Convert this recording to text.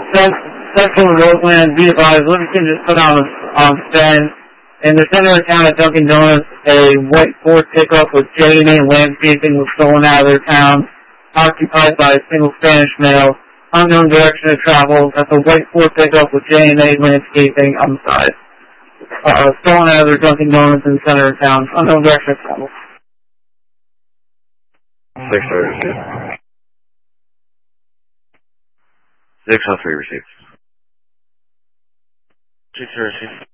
Central Roseland, be advised, Livingston just put on spend. In the center of town at Dunkin' Donuts, a white Ford pickup with J&A Landscaping was stolen out of their town, occupied by a single Spanish male. Unknown direction of travel. That's a white Ford pickup with J&A Landscaping on the side. Stolen out of their Dunkin' Donuts in the center of town. Unknown direction of travel. 603 received. 603 received.